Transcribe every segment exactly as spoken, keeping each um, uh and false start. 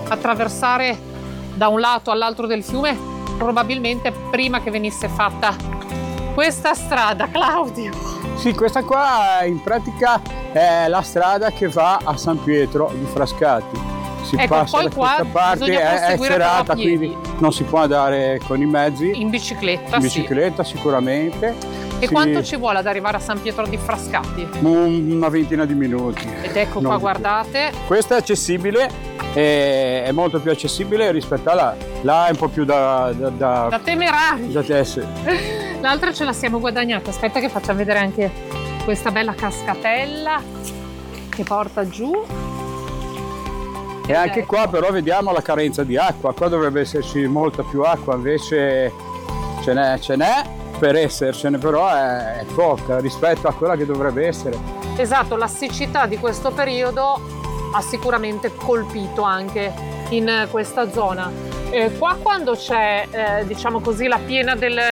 attraversare da un lato all'altro del fiume, probabilmente prima che venisse fatta questa strada, Claudio. Sì, questa qua in pratica è la strada che va a San Pietro di Frascati. Si ecco, passa poi da qua questa parte, è, è serata, quindi non si può andare con i mezzi. In bicicletta, In bicicletta sì. sicuramente. E si... quanto ci vuole ad arrivare a San Pietro di Frascati? Una ventina di minuti. Ed ecco non qua, guardate. Questa è accessibile, è molto più accessibile rispetto a là. Là è un po' più da... Da, da, da temerari. Da tesse. L'altra ce la siamo guadagnata. Aspetta che facciamo vedere anche questa bella cascatella che porta giù. E anche qua però vediamo la carenza di acqua. Qua dovrebbe esserci molta più acqua, invece ce n'è, ce n'è per essercene, però è, è poca rispetto a quella che dovrebbe essere. Esatto, la siccità di questo periodo ha sicuramente colpito anche in questa zona. Eh, qua quando c'è, eh, diciamo così, la piena del...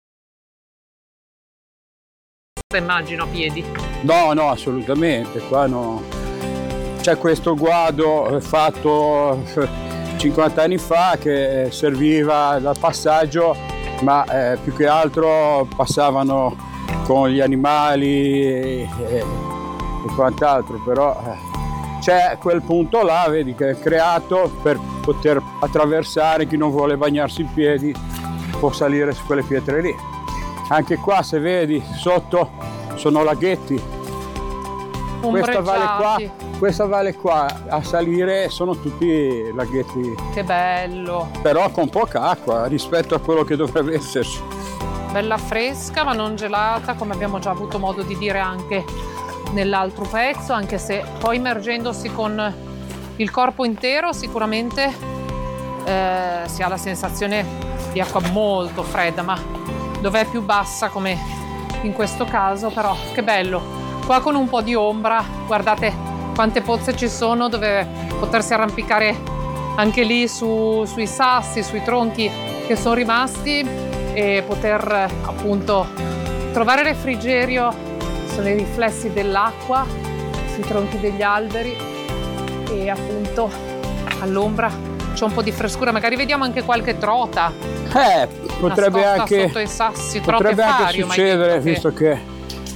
immagino a piedi. No, no, assolutamente, qua no. C'è questo guado fatto cinquanta anni fa che serviva da passaggio, ma eh, più che altro passavano con gli animali e, e quant'altro, però eh, c'è quel punto là, vedi, che è creato per poter attraversare. Chi non vuole bagnarsi i piedi può salire su quelle pietre lì. Anche qua, se vedi, sotto sono laghetti. Questa valle qua, questa valle qua a salire sono tutti laghetti. Che bello! Però con poca acqua rispetto a quello che dovrebbe esserci. Bella fresca ma non gelata, come abbiamo già avuto modo di dire anche nell'altro pezzo, anche se poi immergendosi con il corpo intero sicuramente eh, si ha la sensazione di acqua molto fredda, ma dove è più bassa come in questo caso. Però che bello! Qua con un po' di ombra, guardate quante pozze ci sono dove potersi arrampicare anche lì su, sui sassi, sui tronchi che sono rimasti e poter appunto trovare refrigerio. Sono i riflessi dell'acqua sui tronchi degli alberi e appunto all'ombra c'è un po' di frescura. Magari vediamo anche qualche trota. Eh, potrebbe anche, sotto i sassi, potrebbe anche fario, succedere, visto che... che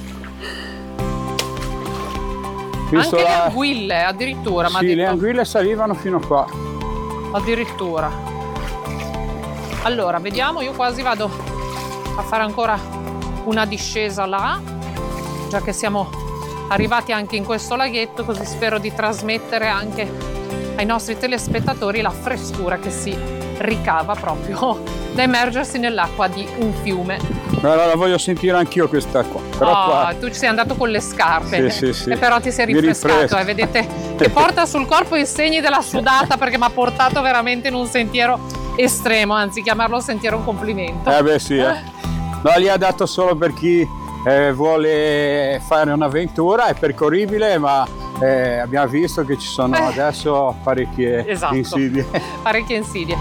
Visto anche la... le anguille addirittura. Sì, le anguille salivano fino qua. Addirittura. Allora, vediamo, io quasi vado a fare ancora una discesa là, già che siamo arrivati anche in questo laghetto, così spero di trasmettere anche ai nostri telespettatori la frescura che si ricava proprio da immergersi nell'acqua di un fiume. Allora la voglio sentire anch'io quest'acqua. Però oh, qua... tu ci sei andato con le scarpe, sì, sì, sì. E però ti sei rinfrescato, eh, vedete che porta sul corpo i segni della sudata, perché mi ha portato veramente in un sentiero estremo, anzi chiamarlo sentiero è un complimento. Eh beh sì, eh. No, lì ha dato solo per chi eh, vuole fare un'avventura, è percorribile, ma eh, abbiamo visto che ci sono eh. adesso parecchie esatto. insidie. Parecchie insidie.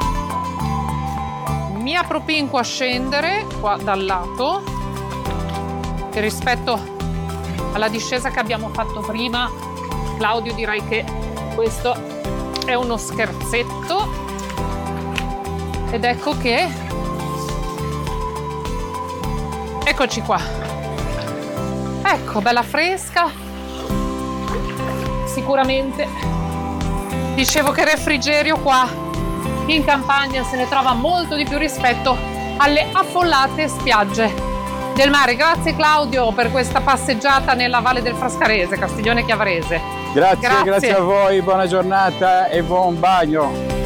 Mi appropinco a scendere qua dal lato e rispetto alla discesa che abbiamo fatto prima, Claudio, direi che questo è uno scherzetto. Ed ecco che eccoci qua, ecco, bella fresca. Sicuramente dicevo che refrigerio qua in campagna se ne trova molto di più rispetto alle affollate spiagge del mare. Grazie Claudio per questa passeggiata nella Valle del Frascarese, Castiglione Chiavarese. Grazie, grazie, grazie a voi, buona giornata e buon bagno.